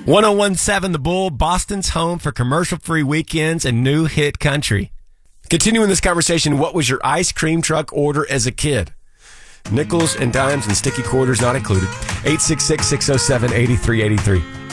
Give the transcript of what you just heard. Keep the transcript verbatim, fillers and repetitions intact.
ten seventeen The Bull, Boston's home for commercial-free weekends and new hit country. Continuing this conversation, what was your ice cream truck order as a kid? Nickels and dimes and sticky quarters not included. eight six six, six oh seven, eight three eight three.